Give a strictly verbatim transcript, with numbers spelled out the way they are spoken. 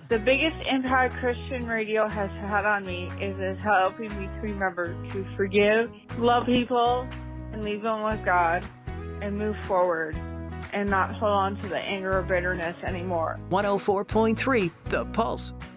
The biggest impact Christian radio has had on me is it's helping me to remember to forgive, love people, and leave them with God, and move forward, and not hold on to the anger or bitterness anymore. one oh four point three The Pulse.